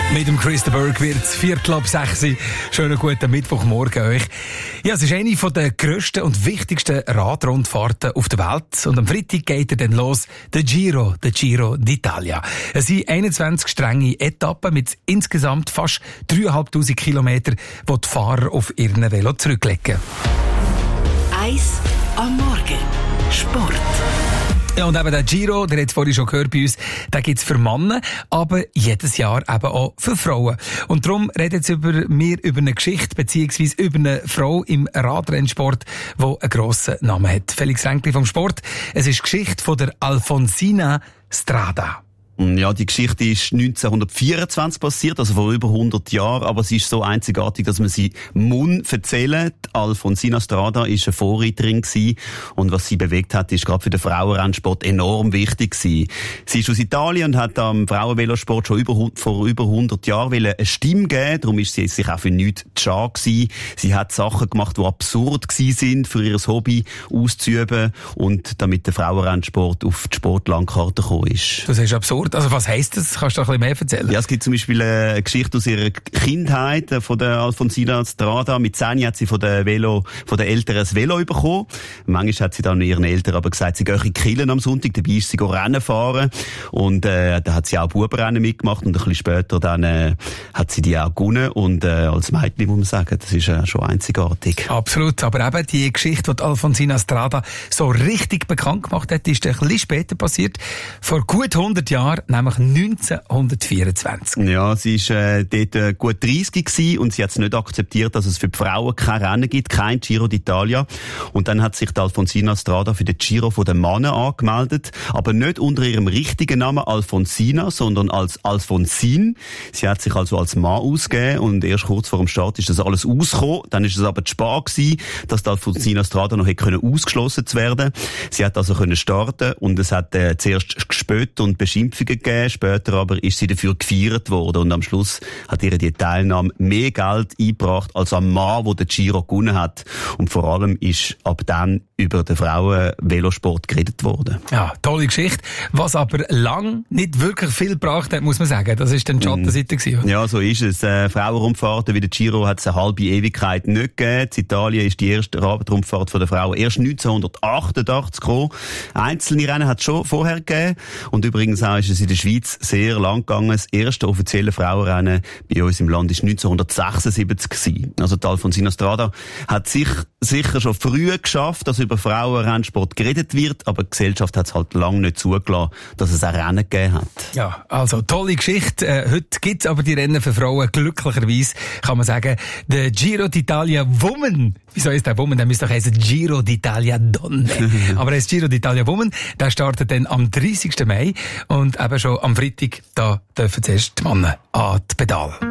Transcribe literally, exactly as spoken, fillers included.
Mit dem Chris de Burgh wird es Viertel ab sechs. Schönen guten Mittwochmorgen euch. Ja, es ist eine der grössten und wichtigsten Radrundfahrten auf der Welt. Und am Freitag geht er dann los, der Giro, der Giro d'Italia. Es sind einundzwanzig strenge Etappen mit insgesamt fast dreitausendfünfhundert Kilometern, die die Fahrer auf ihren Velo zurücklegen. Eis am Morgen. Sport. Ja, und eben der Giro, der hat vorhin schon gehört bei uns, den gibt's für Männer, aber jedes Jahr eben auch für Frauen. Und darum reden jetzt über wir über eine Geschichte, beziehungsweise über eine Frau im Radrennsport, die einen grossen Namen hat. Felix Ränkli vom Sport. Es ist die Geschichte von der Alfonsina Strada. Ja, die Geschichte ist neunzehnhundertvierundzwanzig passiert, also vor über hundert Jahren, aber sie ist so einzigartig, dass man sie muss erzählen. Alfonsina Strada ist eine Vorreiterin gewesen, und was sie bewegt hat, ist gerade für den Frauenrennsport enorm wichtig gewesen. Sie ist aus Italien und hat am Frauenvelosport schon über, vor über hundert Jahren eine Stimme geben, darum ist sie sich auch für nichts zu schade gewesen. Sie hat Sachen gemacht, die absurd gewesen sind, für ihr Hobby auszuüben und damit der Frauenrennsport auf die Sportlandkarte gekommen ist. Das ist absurd. Also was heisst das? Kannst du ein bisschen mehr erzählen? Ja, es gibt zum Beispiel eine Geschichte aus ihrer Kindheit von der Alfonsina Strada. Mit zehn hat sie von der Velo, von den Eltern ein Velo bekommen. Manchmal hat sie dann ihren Eltern aber gesagt, sie gehe in Killen am Sonntag. Dabei ist sie Rennen fahren. Und, äh, da hat sie auch Bubenrennen mitgemacht. Und ein bisschen später dann, äh, hat sie die auch gewonnen. Und, äh, als Mädchen muss man sagen, das ist äh, schon einzigartig. Absolut. Aber eben die Geschichte, die, die Alfonsina Strada so richtig bekannt gemacht hat, ist ein bisschen später passiert. Vor gut hundert Jahren, nämlich neunzehnhundertvierundzwanzig. Ja, sie ist äh, dort äh, gut dreissig gewesen und sie hat es nicht akzeptiert, dass es für die Frauen kein Rennen gibt, kein Giro d'Italia. Und dann hat sich die Alfonsina Strada für den Giro von den Männern angemeldet, aber nicht unter ihrem richtigen Namen Alfonsina, sondern als Alfonsin. Sie hat sich also als Mann ausgegeben und erst kurz vor dem Start ist das alles ausgekommen. Dann ist es aber zu spät gewesen, dass die Alfonsina Strada noch hätte können ausgeschlossen zu werden. Sie hat also können starten und es hat äh, zuerst Gespött und Beschimpfungen gegeben, später aber ist sie dafür gefeiert worden und am Schluss hat ihr die Teilnahme mehr Geld eingebracht als am Mann, der den Giro gewonnen hat. Und vor allem ist ab dann über den Frauen-Velosport geredet worden. Ja, tolle Geschichte. Was aber lang nicht wirklich viel gebracht hat, muss man sagen. Das ist dann die Schattenseite gewesen. Ja, so ist es. Äh, Frauenrundfahrten wie der Giro hat es eine halbe Ewigkeit nicht gegeben. In Italien ist die erste Radrundfahrt der Frauen erst neunzehnhundertachtundachtzig gekommen. Einzelne Rennen hat es schon vorher gegeben. Und übrigens auch ist es in der Schweiz sehr lang gegangen. Das erste offizielle Frauenrennen bei uns im Land ist neunzehnhundertsechsundsiebzig gewesen. Also die Alfonsina Strada hat sich sicher schon früh geschafft, dass über Frauenrennsport geredet wird, aber die Gesellschaft hat es halt lange nicht zugelassen, dass es ein Rennen gegeben hat. Ja, also tolle Geschichte. Äh, heute gibt es aber die Rennen für Frauen. Glücklicherweise kann man sagen, der Giro d'Italia Woman. Wieso ist der Woman? Der müsste doch heißen Giro d'Italia Donne. Aber der Giro d'Italia Woman, der startet dann am dreißigsten Mai und eben schon am Freitag, da dürfen zuerst die Männer an die Pedale.